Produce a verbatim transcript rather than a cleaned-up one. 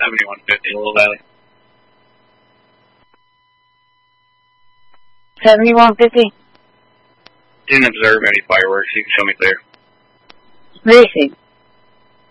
seventy-one fifty, Little Valley. seventy-one fifty. Didn't observe any fireworks. You can show me clear. Racing.